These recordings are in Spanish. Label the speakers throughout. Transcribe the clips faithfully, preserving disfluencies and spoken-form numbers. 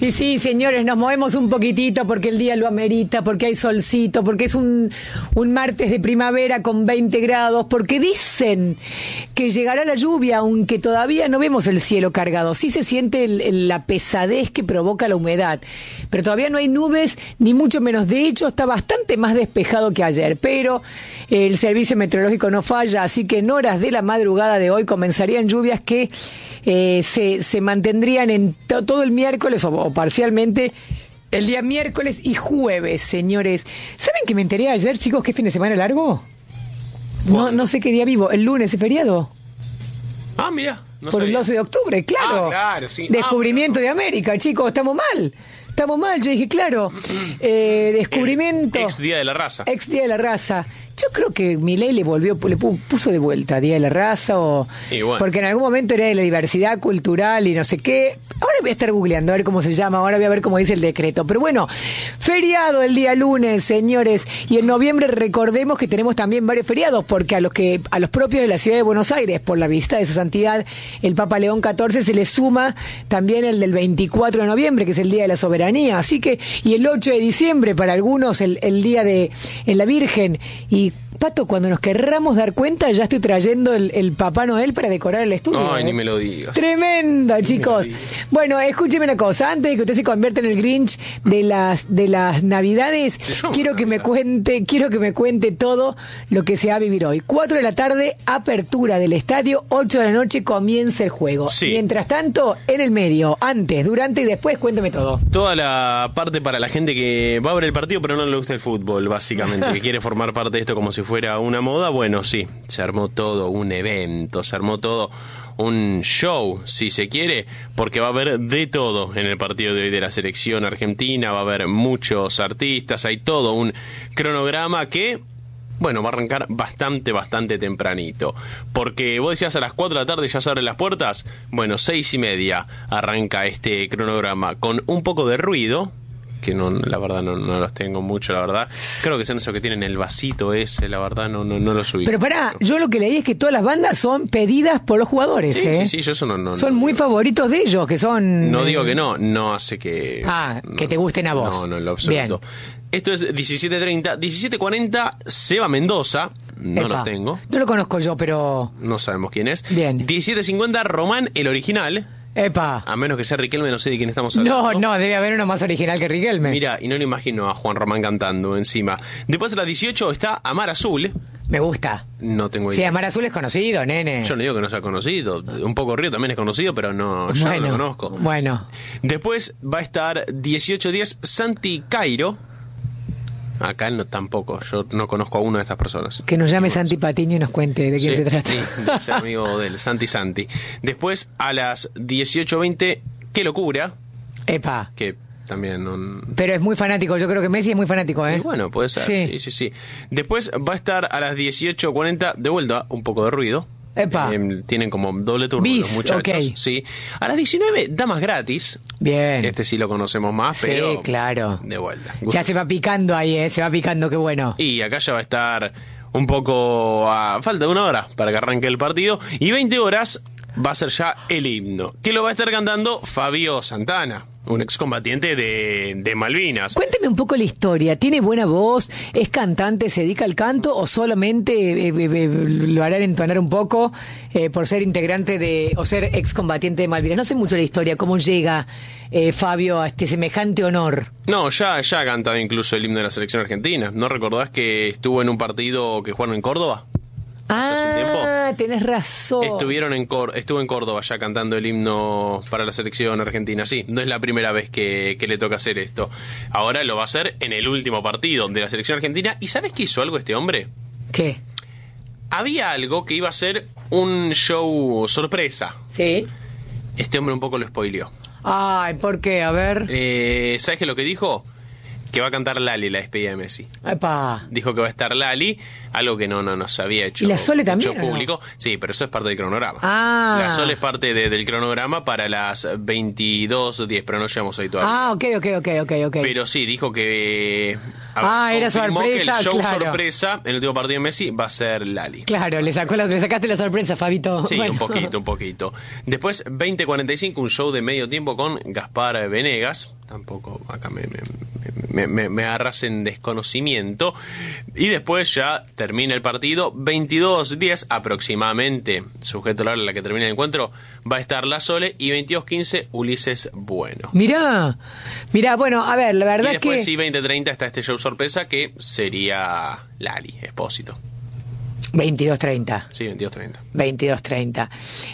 Speaker 1: Y sí, señores, nos movemos un poquitito porque el día lo amerita, porque hay solcito, porque es un, un martes de primavera con veinte grados, porque dicen que llegará la lluvia, aunque todavía no vemos el cielo cargado. Sí se siente el, el, la pesadez que provoca la humedad, pero todavía no hay nubes, ni mucho menos. De hecho, está bastante más despejado que ayer, pero el servicio meteorológico no falla, así que en horas de la madrugada de hoy comenzarían lluvias que eh, se, se mantendrían en to, todo el miércoles o, o parcialmente el día miércoles y jueves, señores. ¿Saben que me enteré ayer, chicos, que fin de semana largo? No, no sé qué día vivo. ¿El lunes es feriado?
Speaker 2: Ah, mira. No
Speaker 1: Por
Speaker 2: sabía.
Speaker 1: el doce de octubre, claro.
Speaker 2: Ah, claro, sí.
Speaker 1: Descubrimiento
Speaker 2: ah,
Speaker 1: de América, chicos, estamos mal. Estamos mal, yo dije, claro. Eh, descubrimiento.
Speaker 2: Ex Día de la Raza.
Speaker 1: Ex Día de la Raza. Yo creo que Milei le volvió, le puso de vuelta Día de la Raza, o
Speaker 2: bueno.
Speaker 1: porque en algún momento era de la diversidad cultural y no sé qué. Ahora voy a estar googleando a ver cómo se llama, ahora voy a ver cómo dice el decreto. Pero bueno, feriado el día lunes, señores, y en noviembre recordemos que tenemos también varios feriados, porque a los que a los propios de la ciudad de Buenos Aires, por la visita de su santidad, el Papa León catorce, se le suma también el del veinticuatro de noviembre, que es el Día de la Soberanía. Así que, y el ocho de diciembre, para algunos, el, el Día de en la Virgen. Y Pato, cuando nos querramos dar cuenta, ya estoy trayendo el, el Papá Noel para decorar el estudio.
Speaker 2: Ay,
Speaker 1: ¿eh?
Speaker 2: ni me lo digas.
Speaker 1: Tremendo, chicos. Bueno, escúcheme una cosa. Antes de que usted se convierta en el Grinch de las de las Navidades,
Speaker 2: Yo,
Speaker 1: quiero que me cuente, quiero que me cuente todo lo que se va a vivir hoy. Cuatro de la tarde, apertura del estadio. Ocho de la noche comienza el juego.
Speaker 2: Sí.
Speaker 1: Mientras tanto, en el medio, antes, durante y después, cuénteme todo.
Speaker 2: Toda la parte para la gente que va a ver el partido pero no le gusta el fútbol, básicamente, que quiere formar parte de esto como si fuera una moda. Bueno, sí, se armó todo un evento, se armó todo un show, si se quiere, porque va a haber de todo en el partido de hoy de la selección argentina. Va a haber muchos artistas, hay todo un cronograma que, bueno, va a arrancar bastante, bastante tempranito. Porque vos decías a las cuatro de la tarde ya se abren las puertas. Bueno, seis y media arranca este cronograma con un poco de ruido, que no, la verdad no, no los tengo mucho, la verdad. Creo que son esos que tienen el vasito ese, la verdad no, no, no lo subí.
Speaker 1: Pero pará, yo lo que leí es que todas las bandas son pedidas por los jugadores.
Speaker 2: Sí,
Speaker 1: ¿eh?
Speaker 2: sí, sí, yo eso no... no
Speaker 1: son
Speaker 2: no,
Speaker 1: muy
Speaker 2: no,
Speaker 1: favoritos de ellos, que son...
Speaker 2: No
Speaker 1: eh,
Speaker 2: digo que no, no hace que...
Speaker 1: Ah,
Speaker 2: no,
Speaker 1: que te gusten a vos.
Speaker 2: No, no, en lo absoluto.
Speaker 1: Bien.
Speaker 2: Esto es diecisiete treinta, diecisiete cuarenta, Seba Mendoza, no
Speaker 1: Epa.
Speaker 2: lo tengo.
Speaker 1: No lo conozco yo, pero...
Speaker 2: No sabemos quién es.
Speaker 1: Bien.
Speaker 2: diecisiete cincuenta, Román, el original.
Speaker 1: Epa.
Speaker 2: A menos que sea Riquelme, no sé de quién estamos hablando.
Speaker 1: No, no, debe haber uno más original que Riquelme.
Speaker 2: Mira, y no lo imagino a Juan Román cantando encima. Después a las dieciocho está Amar Azul.
Speaker 1: Me gusta.
Speaker 2: No tengo
Speaker 1: Sí,
Speaker 2: idea.
Speaker 1: Amar Azul es conocido, nene.
Speaker 2: Yo no digo que no sea conocido. Un poco Río también es conocido, pero no, yo
Speaker 1: bueno,
Speaker 2: no lo conozco.
Speaker 1: Bueno.
Speaker 2: Después va a estar dieciocho diez Santi Cairo. Acá no tampoco, yo no conozco a uno de estas personas.
Speaker 1: Que nos llame Santi Patiño y nos cuente de quién
Speaker 2: Sí,
Speaker 1: se trata.
Speaker 2: sí, es amigo del Santi Santi. Después a las dieciocho veinte, Qué locura,
Speaker 1: Epa.
Speaker 2: que también no...
Speaker 1: Pero es muy fanático, yo creo que Messi es muy fanático, ¿eh?
Speaker 2: Y bueno, puede ser,
Speaker 1: Sí.
Speaker 2: sí, sí, sí. Después va a estar a las dieciocho cuarenta, de vuelta, un poco de ruido.
Speaker 1: Epa.
Speaker 2: Eh, tienen como doble turno
Speaker 1: Bis,
Speaker 2: los muchachos.
Speaker 1: ok.
Speaker 2: Sí. A las diecinueve, Damas Gratis.
Speaker 1: Bien.
Speaker 2: Este sí lo conocemos más,
Speaker 1: Sí,
Speaker 2: pero...
Speaker 1: claro.
Speaker 2: De vuelta.
Speaker 1: Ya se va picando ahí, ¿eh? Se va picando, qué bueno.
Speaker 2: Y acá ya va a estar un poco a falta de una hora para que arranque el partido. Y veinte horas va a ser ya el himno, que lo va a estar cantando Fabio Santana, un excombatiente de, de Malvinas.
Speaker 1: Cuénteme un poco la historia. ¿Tiene buena voz? ¿Es cantante? ¿Se dedica al canto? ¿O solamente eh, eh, eh, lo harán entonar un poco eh, por ser integrante de o ser excombatiente de Malvinas? No sé mucho la historia. ¿Cómo llega eh, Fabio a este semejante honor?
Speaker 2: No, ya, ya ha cantado incluso el himno de la selección argentina. ¿No recordás que estuvo en un partido que jugaron en Córdoba? hace un tiempo.
Speaker 1: Ah, tenés razón.
Speaker 2: Estuvieron en Cor- estuvo en Córdoba ya cantando el himno para la selección argentina. Sí, no es la primera vez que, que le toca hacer esto. Ahora lo va a hacer en el último partido de la selección argentina. ¿Y sabes qué hizo algo este hombre?
Speaker 1: ¿Qué?
Speaker 2: Había algo que iba a ser un show sorpresa.
Speaker 1: Sí.
Speaker 2: Este hombre un poco lo spoileó.
Speaker 1: Ay, ¿por qué? A ver.
Speaker 2: Eh, ¿Sabes qué es lo que dijo? que va a cantar Lali la despedida de Messi.
Speaker 1: Epa.
Speaker 2: Dijo que va a estar Lali, algo que no, no nos había hecho,
Speaker 1: ¿Y la Sole también,
Speaker 2: hecho público. ¿No? Sí, pero eso es parte del cronograma.
Speaker 1: Ah.
Speaker 2: La Sole es parte de, del cronograma para las veintidós diez, pero no llegamos ahí todavía.
Speaker 1: Ah, ok, ok, ok, ok, ok.
Speaker 2: Pero sí, dijo que...
Speaker 1: Ah,
Speaker 2: ver,
Speaker 1: era sorpresa,
Speaker 2: que el show
Speaker 1: claro.
Speaker 2: sorpresa en el último partido de Messi va a ser Lali.
Speaker 1: Claro, le, sacó la, le sacaste la sorpresa, Fabito.
Speaker 2: Sí, bueno. un poquito, un poquito. Después, veinte cuarenta y cinco, un show de medio tiempo con Gaspar Venegas. Tampoco acá me, me, me, me agarras en desconocimiento. Y después ya termina el partido. veintidós diez aproximadamente, sujeto a la hora en la que termina el encuentro, va a estar La Sole. Y veintidós quince, Ulises Bueno.
Speaker 1: Mirá, mirá, bueno, a ver, la verdad
Speaker 2: y después,
Speaker 1: que...
Speaker 2: sí, veinte treinta está este show sorpresa que sería Lali, Espósito.
Speaker 1: veintidós treinta.
Speaker 2: Sí, veintidós treinta.
Speaker 1: veintidós treinta.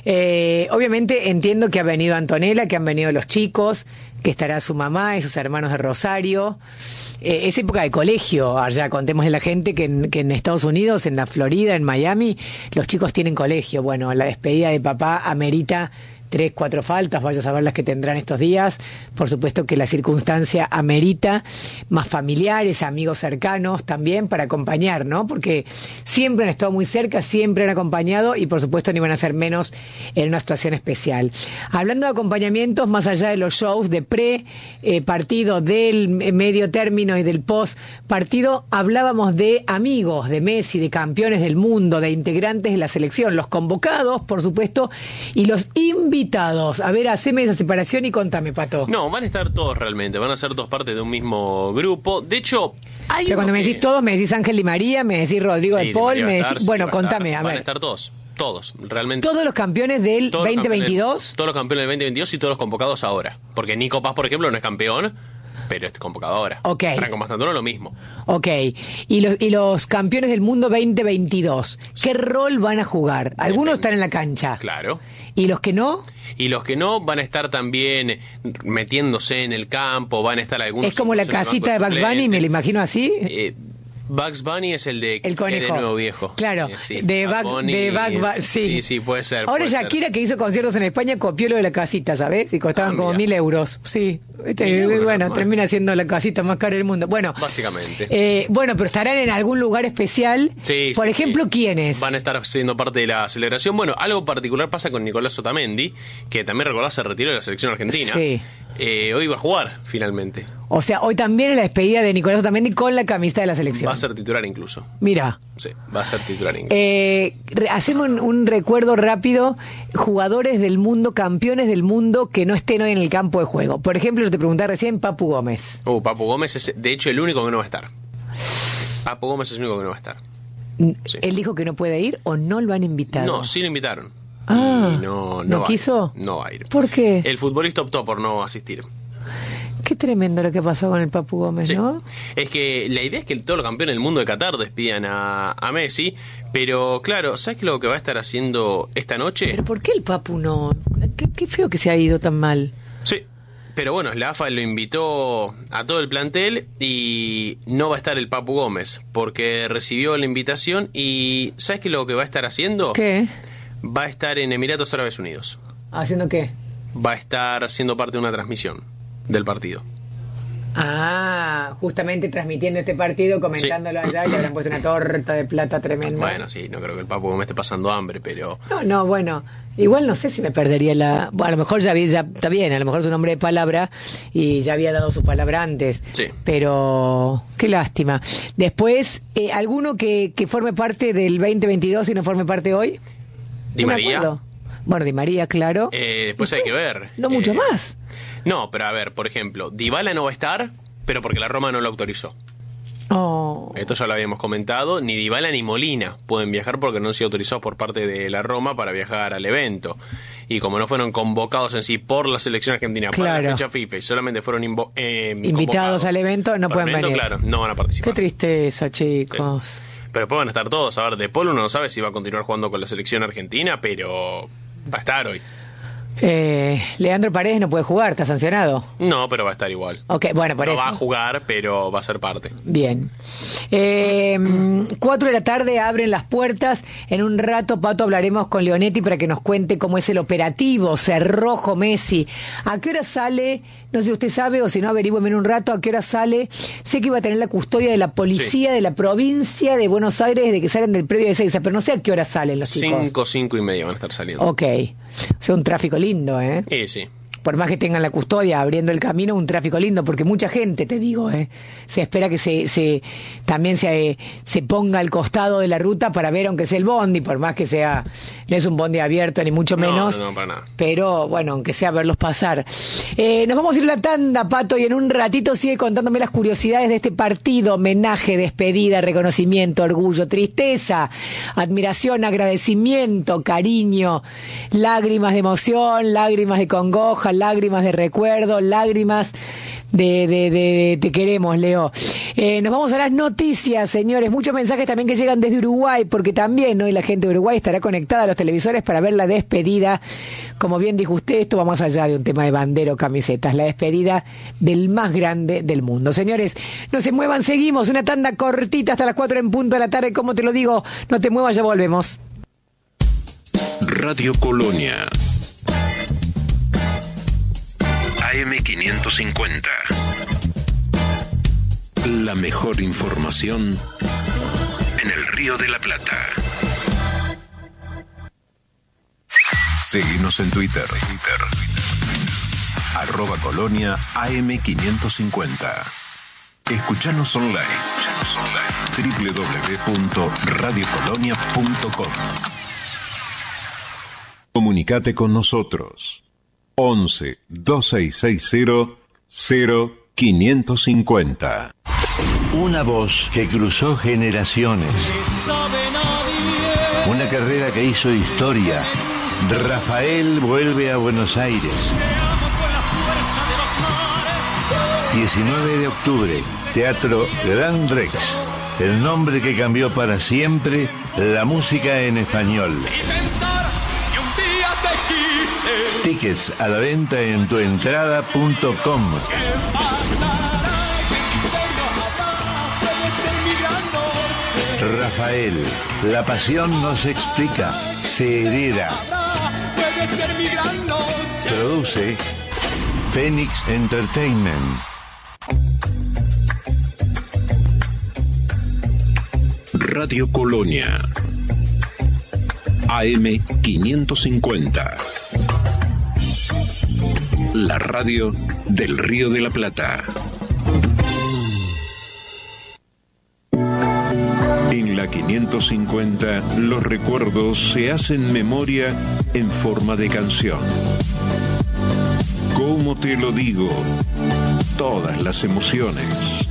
Speaker 1: Eh, obviamente entiendo que ha venido Antonella, que han venido los chicos, que estará su mamá y sus hermanos de Rosario. Eh, es época de colegio allá, contémosle a la gente que en, que en Estados Unidos, en la Florida, en Miami, los chicos tienen colegio. Bueno, la despedida de papá amerita tres, cuatro faltas, vaya a saber las que tendrán estos días. Por supuesto que la circunstancia amerita más familiares, amigos cercanos también para acompañar, ¿no? Porque siempre han estado muy cerca, siempre han acompañado y por supuesto ni van a ser menos en una situación especial. Hablando de acompañamientos, más allá de los shows de pre eh, partido, del medio término y del post partido, hablábamos de amigos de Messi, de campeones del mundo, de integrantes de la selección, los convocados, por supuesto, y los invitados. Invitados. A ver, haceme esa separación y contame, Pato.
Speaker 2: No, van a estar todos realmente, van a ser dos partes de un mismo grupo. De hecho, hay
Speaker 1: Pero cuando me decís
Speaker 2: que...
Speaker 1: todos, me decís Ángel Di María, me decís Rodrigo
Speaker 2: sí,
Speaker 1: de Paul,
Speaker 2: Di
Speaker 1: me
Speaker 2: estar,
Speaker 1: decís...
Speaker 2: sí,
Speaker 1: bueno, contame,
Speaker 2: estar,
Speaker 1: a
Speaker 2: van
Speaker 1: ver.
Speaker 2: a estar todos, todos, realmente.
Speaker 1: Todos los campeones del
Speaker 2: todos
Speaker 1: veinte veintidós.
Speaker 2: Los campeones, todos los campeones del veinte veintidós y todos los convocados ahora. Porque Nico Paz, por ejemplo, no es campeón, pero es convocado ahora.
Speaker 1: Ok.
Speaker 2: Franco Mastandoro lo mismo.
Speaker 1: Ok. Y los, y los campeones del mundo veinte veintidós, ¿qué rol van a jugar? Algunos están en la cancha.
Speaker 2: Claro.
Speaker 1: ¿Y los que no?
Speaker 2: Y los que no van a estar también metiéndose en el campo, van a estar algunos...
Speaker 1: Es como la casita de Bugs Bunny, me lo imagino así.
Speaker 2: Eh, Bugs Bunny es el de,
Speaker 1: el conejo.
Speaker 2: de nuevo viejo.
Speaker 1: Claro,
Speaker 2: eh, sí.
Speaker 1: de
Speaker 2: Bugs
Speaker 1: Bugs
Speaker 2: Bunny,
Speaker 1: de Bug Bunny, sí.
Speaker 2: sí, sí, puede ser.
Speaker 1: Ahora
Speaker 2: puede
Speaker 1: Shakira,
Speaker 2: ser.
Speaker 1: que hizo conciertos en España, copió lo de la casita, ¿sabes? Y costaban
Speaker 2: Ah,
Speaker 1: como
Speaker 2: mira.
Speaker 1: mil euros. Sí. Este,
Speaker 2: Mil euros,
Speaker 1: bueno,
Speaker 2: normal.
Speaker 1: termina siendo la casita más cara del mundo. Bueno,
Speaker 2: básicamente.
Speaker 1: Eh, bueno, pero estarán en algún lugar especial.
Speaker 2: Sí,
Speaker 1: Por
Speaker 2: sí,
Speaker 1: ejemplo,
Speaker 2: sí.
Speaker 1: ¿quiénes?
Speaker 2: Van a estar siendo parte de la celebración. Bueno, algo particular pasa con Nicolás Otamendi, que también recordás se retiró de la selección argentina.
Speaker 1: Sí.
Speaker 2: Eh, hoy va a jugar, finalmente.
Speaker 1: O sea, hoy también es la despedida de Nicolás Otamendi con la camiseta de la selección.
Speaker 2: Va a ser titular incluso.
Speaker 1: Mira.
Speaker 2: Sí, va a ser titular incluso.
Speaker 1: Eh, re- hacemos un, un recuerdo rápido, jugadores del mundo, campeones del mundo que no estén hoy en el campo de juego. Por ejemplo, yo te pregunté recién, Papu Gómez.
Speaker 2: Uh, Papu Gómez es, de hecho, el único que no va a estar. Papu Gómez es el único que no va a estar. Sí.
Speaker 1: ¿Él dijo que no puede ir o no lo han invitado?
Speaker 2: No, sí lo invitaron.
Speaker 1: Ah,
Speaker 2: y no, no,
Speaker 1: ¿no
Speaker 2: va
Speaker 1: quiso?
Speaker 2: A ir. No va a ir.
Speaker 1: ¿Por qué?
Speaker 2: El futbolista optó por no asistir.
Speaker 1: Qué tremendo lo que pasó con el Papu Gómez,
Speaker 2: Sí.
Speaker 1: ¿no?
Speaker 2: Es que la idea es que todos los campeones del mundo de Qatar despidan a, a Messi, pero claro, ¿sabes qué es lo que va a estar haciendo esta noche?
Speaker 1: ¿Pero por qué el Papu no? Qué, qué feo que se ha ido tan mal.
Speaker 2: Sí, pero bueno, la A F A lo invitó a todo el plantel y no va a estar el Papu Gómez, porque recibió la invitación y ¿sabes qué es lo que va a estar haciendo?
Speaker 1: ¿Qué?
Speaker 2: Va a estar en Emiratos Árabes Unidos.
Speaker 1: ¿Haciendo qué?
Speaker 2: Va a estar siendo parte de una transmisión del partido.
Speaker 1: Ah, justamente transmitiendo este partido, comentándolo
Speaker 2: Sí.
Speaker 1: allá y le habrán puesto una torta de plata tremenda.
Speaker 2: Bueno, sí, no creo que el Papu Gómez esté pasando hambre, pero...
Speaker 1: No, no, bueno, igual no sé si me perdería la... Bueno, a lo mejor ya, vi- ya está bien, a lo mejor es un hombre de palabra y ya había dado su palabra antes.
Speaker 2: Sí.
Speaker 1: Pero qué lástima. Después, eh, ¿alguno que, que forme parte del veinte veintidós y no forme parte hoy?
Speaker 2: Di
Speaker 1: No me
Speaker 2: María.
Speaker 1: acuerdo. Bueno, Di María, claro.
Speaker 2: Eh, después hay que ver.
Speaker 1: No mucho
Speaker 2: Eh,
Speaker 1: más.
Speaker 2: No, pero a ver, por ejemplo, Dybala no va a estar, pero porque la Roma no lo autorizó.
Speaker 1: Oh.
Speaker 2: Esto ya lo habíamos comentado. Ni Dybala ni Molina pueden viajar porque no han sido autorizados por parte de la Roma para viajar al evento. Y como no fueron convocados en sí por la selección argentina para
Speaker 1: Claro.
Speaker 2: la fecha FIFA y solamente fueron invo- eh,
Speaker 1: Invitados
Speaker 2: convocados
Speaker 1: al evento, no
Speaker 2: para
Speaker 1: pueden
Speaker 2: el evento,
Speaker 1: venir.
Speaker 2: Claro, no van a participar.
Speaker 1: Qué tristeza, chicos.
Speaker 2: Pero después van a estar todos. A ver, De Paul uno no sabe si va a continuar jugando con la selección argentina, pero va a estar hoy.
Speaker 1: Eh, Leandro Paredes no puede jugar, está sancionado.
Speaker 2: No, pero va a estar igual.
Speaker 1: Ok, bueno, por
Speaker 2: no
Speaker 1: eso.
Speaker 2: va a jugar, pero va a ser parte.
Speaker 1: Bien. Eh, cuatro de la tarde abren las puertas. En un rato, Pato, hablaremos con Leonetti para que nos cuente cómo es el operativo Cerrojo Messi. ¿A qué hora sale? No sé si usted sabe, o si no, averígüeme en un rato a qué hora sale. Sé que iba a tener la custodia de la policía
Speaker 2: sí.
Speaker 1: de la provincia de Buenos Aires desde que salen del predio de Ezeiza, pero no sé a qué hora salen los chicos.
Speaker 2: Cinco, cinco y media van a estar saliendo.
Speaker 1: Ok. O sea, un tráfico lindo, ¿eh?
Speaker 2: Sí, sí.
Speaker 1: Por más que tengan la custodia abriendo el camino, un tráfico lindo, porque mucha gente, te digo, ¿eh? se espera que se, se también se, se ponga al costado de la ruta para ver, aunque sea el bondi, por más que sea, no es un bondi abierto ni mucho menos,
Speaker 2: no, no, no, para nada.
Speaker 1: Pero bueno, aunque sea verlos pasar. Eh, nos vamos a ir a la tanda, Pato, y en un ratito sigue contándome las curiosidades de este partido, homenaje, despedida, reconocimiento, orgullo, tristeza, admiración, agradecimiento, cariño, lágrimas de emoción, lágrimas de congoja, lágrimas de recuerdo, lágrimas de, de, de, de te queremos, Leo. Eh, nos vamos a las noticias, señores. Muchos mensajes también que llegan desde Uruguay, porque también hoy la gente de Uruguay estará conectada a los televisores para ver la despedida. Como bien dijo usted, esto va más allá de un tema de bandera o camisetas, la despedida del más grande del mundo. Señores, no se muevan, seguimos, una tanda cortita hasta las cuatro en punto de la tarde. Como te lo digo, no te muevas, ya volvemos.
Speaker 3: Radio Colonia A M quinientos cincuenta. La mejor información en el Río de la Plata. Seguinos en Twitter. Twitter. Arroba Colonia A M quinientos cincuenta. Escuchanos online. Escuchanos online. doble u doble u doble u punto radio colonia punto com. Comunicate con nosotros. once, dos seis seis cero, cero quinientos cincuenta.
Speaker 4: Una voz que cruzó generaciones. Una carrera que hizo historia. Rafael vuelve a Buenos Aires. diecinueve de octubre, Teatro Gran Rex. El nombre que cambió para siempre la música en español. Tickets a la venta en tuentrada punto com. Rafael, la pasión no se explica, se hereda. Produce Phoenix Entertainment.
Speaker 3: Radio Colonia A M quinientos cincuenta. La radio del Río de la Plata. En la quinientos cincuenta, los recuerdos se hacen memoria en forma de canción. ¿Cómo te lo digo? Todas las emociones.